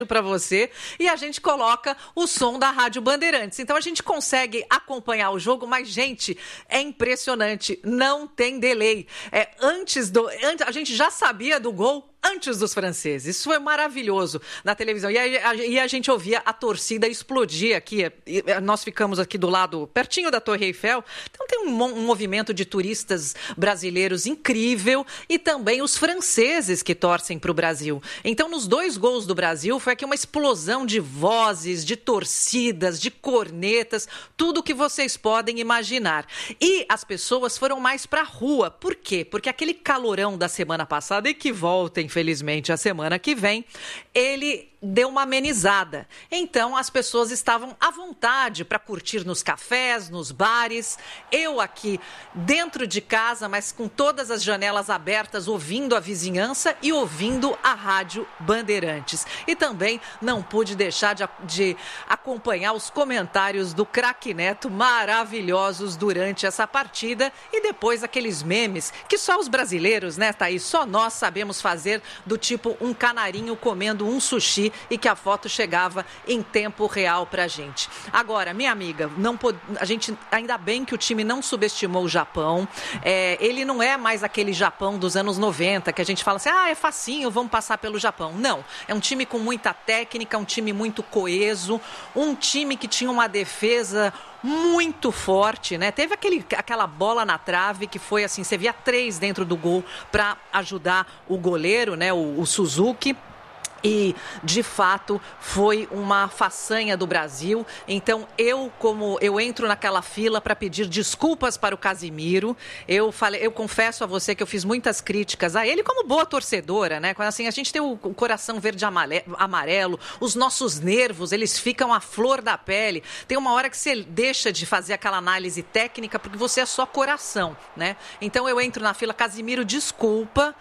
para você e a gente coloca o som da Rádio Bandeirantes. Então a gente consegue acompanhar o jogo, mas, gente, é impressionante, não tem delay. A gente já sabia do gol antes dos franceses. Isso foi maravilhoso na televisão. E a gente ouvia a torcida explodir aqui. Nós ficamos aqui do lado, pertinho da Torre Eiffel. Então tem um movimento de turistas brasileiros incrível e também os franceses que torcem para o Brasil. Então, nos 2 gols do Brasil, foi aqui uma explosão de vozes, de torcidas, de cornetas, tudo que vocês podem imaginar. E as pessoas foram mais para a rua. Por quê? Porque aquele calorão da semana passada e que volta, infelizmente, a semana que vem, ele deu uma amenizada. Então, as pessoas estavam à vontade para curtir nos cafés, nos bares. Eu aqui dentro de casa, mas com todas as janelas abertas, ouvindo a vizinhança e ouvindo a Rádio Bandeirantes. E também não pude deixar de acompanhar os comentários do craque Neto, maravilhosos durante essa partida. E depois aqueles memes que só os brasileiros, né, Thaís? Só nós sabemos fazer, do tipo um canarinho comendo um sushi e que a foto chegava em tempo real pra gente. Agora, minha amiga, a gente, ainda bem que o time não subestimou o Japão. Ele não é mais aquele Japão dos anos 90, que a gente fala assim, é facinho, vamos passar pelo Japão. Não, é um time com muita técnica, um time muito coeso, um time que tinha uma defesa muito forte, né? Teve aquela bola na trave que foi assim, você via 3 dentro do gol para ajudar o goleiro, né? O Suzuki. E, de fato, foi uma façanha do Brasil. Então, eu entro naquela fila para pedir desculpas para o Casimiro. Eu confesso a você que eu fiz muitas críticas a ele como boa torcedora, né? Quando assim, a gente tem o coração verde amarelo, os nossos nervos, eles ficam à flor da pele. Tem uma hora que você deixa de fazer aquela análise técnica porque você é só coração, né? Então, eu entro na fila, Casimiro, desculpa.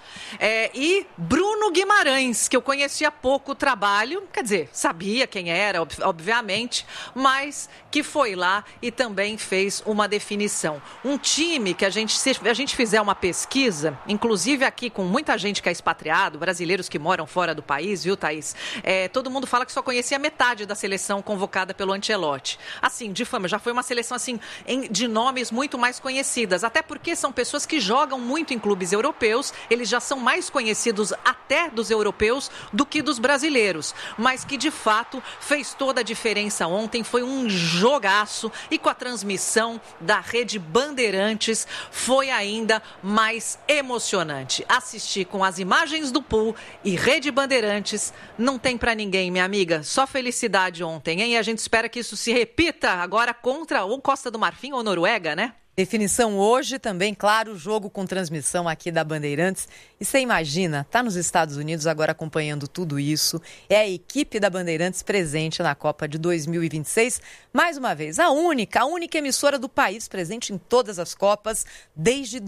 E Bruno Guimarães, que eu conhecia pouco trabalho, quer dizer, sabia quem era, obviamente, mas que foi lá e também fez uma definição. Um time que se a gente fizer uma pesquisa, inclusive aqui com muita gente que é expatriado, brasileiros que moram fora do país, viu, Thaís? Todo mundo fala que só conhecia metade da seleção convocada pelo Ancelotti. Assim, de fama, já foi uma seleção assim, de nomes muito mais conhecidas, até porque são pessoas que jogam muito em clubes europeus, eles já são mais conhecidos até dos europeus do que dos brasileiros, mas que de fato fez toda a diferença ontem, foi um jogaço e com a transmissão da Rede Bandeirantes foi ainda mais emocionante. Assistir com as imagens do pool e Rede Bandeirantes não tem pra ninguém, minha amiga, só felicidade ontem, hein? E a gente espera que isso se repita agora contra ou Costa do Marfim ou Noruega, né? Definição hoje também, claro, jogo com transmissão aqui da Bandeirantes. E você imagina, tá nos Estados Unidos agora acompanhando tudo isso. É a equipe da Bandeirantes presente na Copa de 2026. Mais uma vez, a única emissora do país presente em todas as Copas desde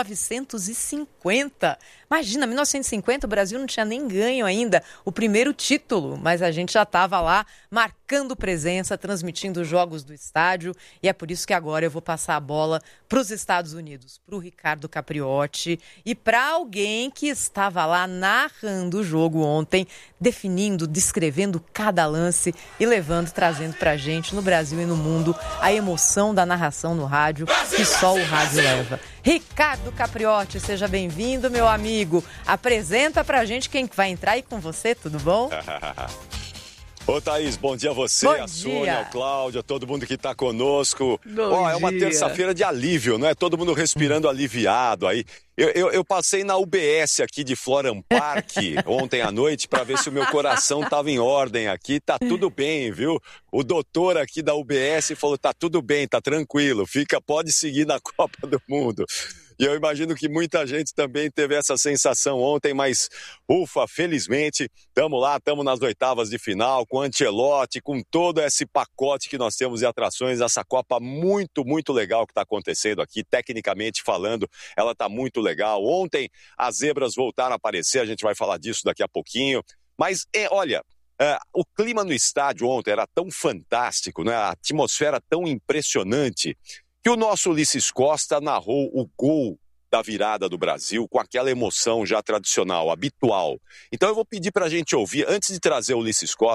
1950. Imagina, 1950 o Brasil não tinha nem ganho ainda o primeiro título, mas a gente já estava lá marcando presença, transmitindo os jogos do estádio. E é por isso que agora eu vou passar a bola para os Estados Unidos, para o Ricardo Capriotti e para alguém que estava lá narrando o jogo ontem, definindo, descrevendo cada lance e trazendo para a gente no Brasil e no mundo a emoção da narração no rádio que só o rádio leva. Ricardo Capriotti, seja bem-vindo, meu amigo. Apresenta para a gente quem vai entrar aí com você, tudo bom? Ô, Thaís, bom dia a você, a Sônia, a Cláudia, todo mundo que está conosco. É uma terça-feira de alívio, não é? Todo mundo respirando aliviado aí. Eu passei na UBS aqui de Florham Park ontem à noite para ver se o meu coração estava em ordem aqui. Tá tudo bem, viu? O doutor aqui da UBS falou, tá tudo bem, tá tranquilo, pode seguir na Copa do Mundo. E eu imagino que muita gente também teve essa sensação ontem, mas ufa, felizmente, estamos nas oitavas de final, com Ancelotti, com todo esse pacote que nós temos de atrações, essa Copa muito, muito legal que está acontecendo aqui, tecnicamente falando, ela está muito legal. Ontem as zebras voltaram a aparecer, a gente vai falar disso daqui a pouquinho, mas olha, o clima no estádio ontem era tão fantástico, né? A atmosfera tão impressionante, que o nosso Ulisses Costa narrou o gol da virada do Brasil, com aquela emoção já tradicional, habitual. Então eu vou pedir para a gente ouvir, antes de trazer o Ulisses Costa,